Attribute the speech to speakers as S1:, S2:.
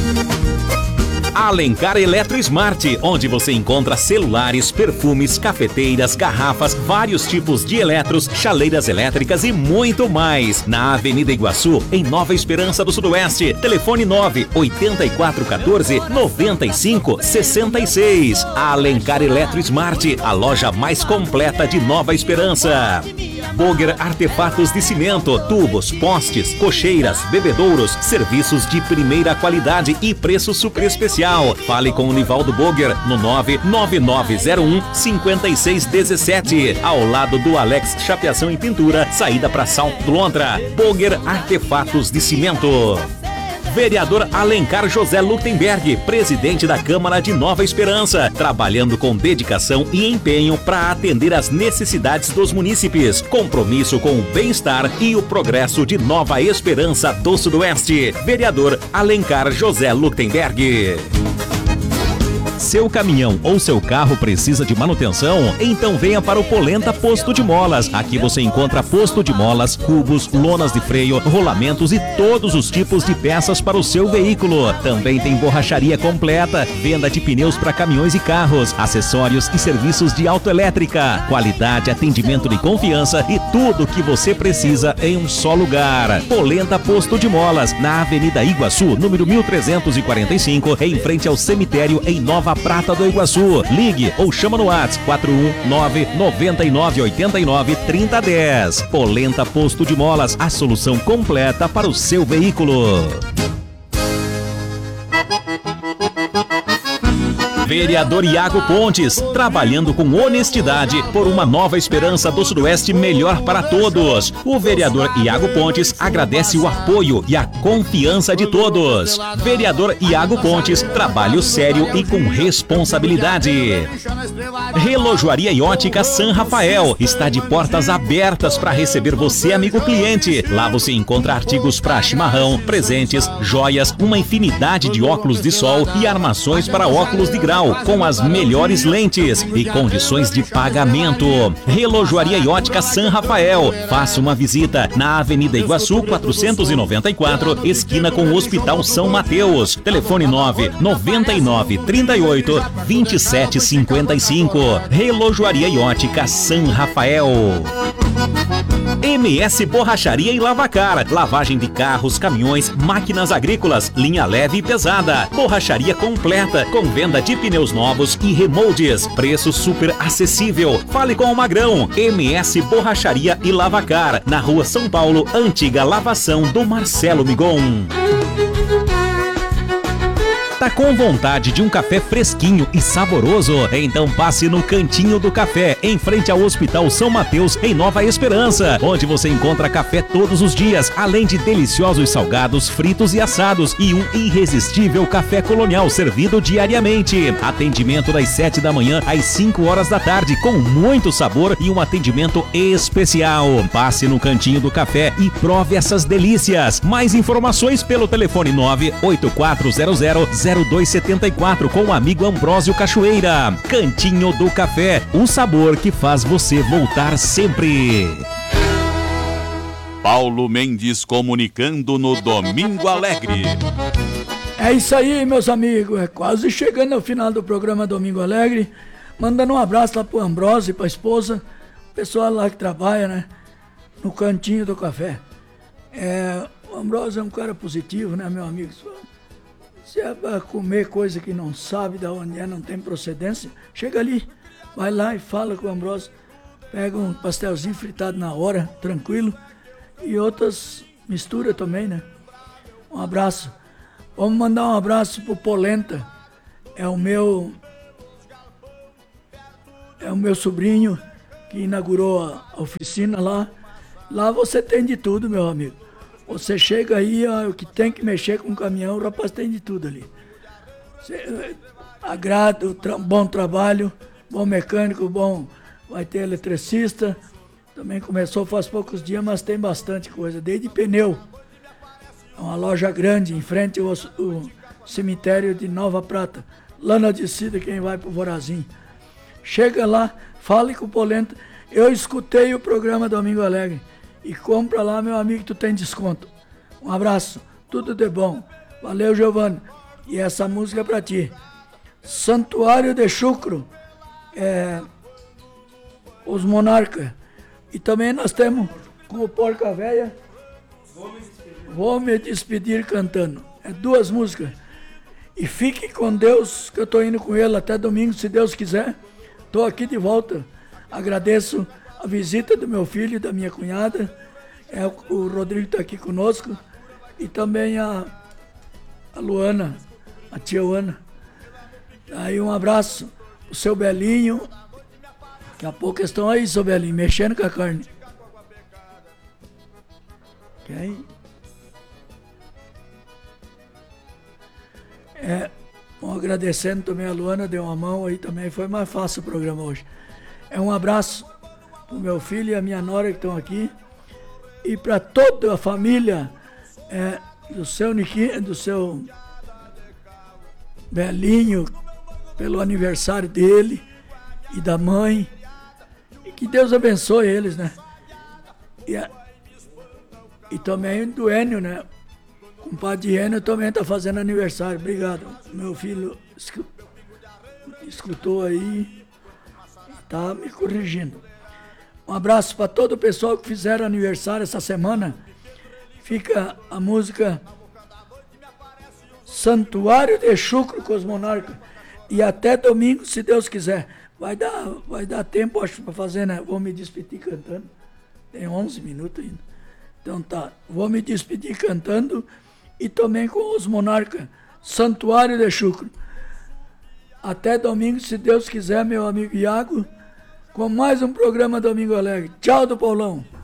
S1: Alencar Eletrosmart, onde você encontra celulares, perfumes, cafeteiras, garrafas, vários tipos de eletros, chaleiras elétricas e muito mais. Na Avenida Iguaçu, em Nova Esperança do Sudoeste. Telefone 98414-9566. Alencar Eletrosmart, a loja mais completa de Nova Esperança. Boger Artefatos de Cimento, tubos, postes, cocheiras, bebedouros, serviços de primeira qualidade e preço super especial. Fale com o Nivaldo Boger no 99901-5617, ao lado do Alex Chapeação e Pintura, saída para Salto Londra. Boger Artefatos de Cimento. Vereador Alencar José Lutemberg, presidente da Câmara de Nova Esperança, trabalhando com dedicação e empenho para atender às necessidades dos munícipes. Compromisso com o bem-estar e o progresso de Nova Esperança do Sudoeste. Vereador Alencar José Lutemberg. Seu caminhão ou seu carro precisa de manutenção? Então venha para o Polenta Posto de Molas. Aqui você encontra posto de molas, cubos, lonas de freio, rolamentos e todos os tipos de peças para o seu veículo. Também tem borracharia completa, venda de pneus para caminhões e carros, acessórios e serviços de autoelétrica. Qualidade, atendimento de confiança e tudo o que você precisa em um só lugar. Polenta Posto de Molas, na Avenida Iguaçu, número 1345, em frente ao cemitério em Nova Prata do Iguaçu. Ligue ou chama no WhatsApp 419-9989-3010. Polenta Posto de Molas, a solução completa para o seu veículo. Vereador Iago Pontes, trabalhando com honestidade por uma Nova Esperança do Sudoeste melhor para todos. O vereador Iago Pontes agradece o apoio e a confiança de todos. Vereador Iago Pontes, trabalho sério e com responsabilidade. Relojoaria e Ótica San Rafael está de portas abertas para receber você, amigo cliente. Lá você encontra artigos para chimarrão, presentes, joias, uma infinidade de óculos de sol e armações para óculos de grau, com as melhores lentes e condições de pagamento. Relojoaria e Ótica San Rafael. Faça uma visita na Avenida Iguaçu 494, esquina com o Hospital São Mateus. Telefone 99938-2755. Relojoaria e Ótica San Rafael. MS Borracharia e Lavacar, lavagem de carros, caminhões, máquinas agrícolas, linha leve e pesada, borracharia completa, com venda de pneus novos e remoldes, preço super acessível. Fale com o Magrão. MS Borracharia e Lavacar, na Rua São Paulo, antiga lavação do Marcelo Migon. Tá com vontade de um café fresquinho e saboroso? Então passe no Cantinho do Café, em frente ao Hospital São Mateus, em Nova Esperança, onde você encontra café todos os dias, além de deliciosos salgados, fritos e assados e um irresistível café colonial servido diariamente. Atendimento das 7 da manhã às 5 horas da tarde, com muito sabor e um atendimento especial. Passe no Cantinho do Café e prove essas delícias. Mais informações pelo telefone 98400-0274 com o amigo Ambrósio Cachoeira. Cantinho do Café, o sabor que faz você voltar sempre.
S2: Paulo Mendes comunicando no Domingo Alegre.
S3: É isso aí, meus amigos, é quase chegando ao final do programa Domingo Alegre. Mandando um abraço lá pro Ambrósio e pra esposa, o pessoal lá que trabalha, né, no Cantinho do Café. O Ambrósio é um cara positivo, né, meu amigo? Se é para comer coisa que não sabe de onde é, não tem procedência, chega ali, vai lá e fala com o Ambrósio, pega um pastelzinho fritado na hora, tranquilo, e outras mistura também, né? Um abraço. Vamos mandar um abraço pro Polenta, é o meu sobrinho que inaugurou a oficina lá. Lá você tem de tudo, meu amigo. Você chega aí, ó, o que tem que mexer com o caminhão, o rapaz tem de tudo ali. Agrado, bom trabalho, bom mecânico, bom, vai ter eletricista. Também começou faz poucos dias, mas tem bastante coisa, desde pneu. É uma loja grande, em frente ao cemitério de Nova Prata. Lá na descida, quem vai pro Vorazim. Chega lá, fale com o Polenta. Eu escutei o programa Domingo Alegre. E compra lá, meu amigo, tu tem desconto. Um abraço, tudo de bom. Valeu, Giovanni. E essa música é pra ti. Santuário de Chucro, Os Monarcas. E também nós temos com o Porca Véia, Vou Me Despedir Cantando. É 2 músicas. E fique com Deus, que eu tô indo com ele até domingo, se Deus quiser. Tô aqui de volta. Agradeço a visita do meu filho e da minha cunhada. O Rodrigo está aqui conosco. E também a Luana, a tia Luana. Aí um abraço, o seu Belinho. Daqui a pouco estão aí, seu Belinho, mexendo com a carne. Ok? Agradecendo também a Luana, deu uma mão aí também, foi mais fácil o programa hoje. Um abraço para o meu filho e a minha nora que estão aqui. E para toda a família do seu Niquinho, do seu Belinho, pelo aniversário dele e da mãe. E que Deus abençoe eles, né? E também do Enio, né? O compadre Enio também está fazendo aniversário. Obrigado. Meu filho escutou aí, está me corrigindo. Um abraço para todo o pessoal que fizeram aniversário essa semana. Fica a música Santuário de Chucro com os Monarcas. E até domingo, se Deus quiser. Vai dar tempo, acho, para fazer, né? Vou me despedir cantando. Tem 11 minutos ainda. Então tá, vou me despedir cantando e também com os Monarcas, Santuário de Chucro. Até domingo, se Deus quiser, meu amigo Iago, com mais um programa Domingo Alegre. Tchau do Paulão.